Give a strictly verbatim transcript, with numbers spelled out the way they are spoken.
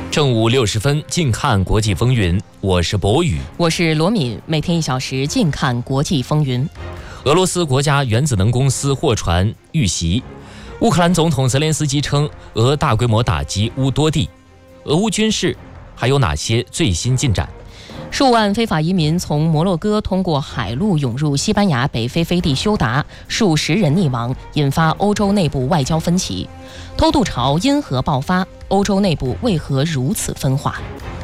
正午六十分，近看国际风云。我是博宇， 我是罗敏。每天一小时，近看国际风云。 俄罗斯国家原子能公司货船遇袭，乌克兰总统泽连斯基称俄大规模打击乌多地。俄乌军事还有哪些最新进展？ 数万非法移民从摩洛哥通过海路涌入西班牙北非飞地休达，数十人溺亡，引发欧洲内部外交分歧。偷渡潮因何爆发？欧洲内部为何如此分化？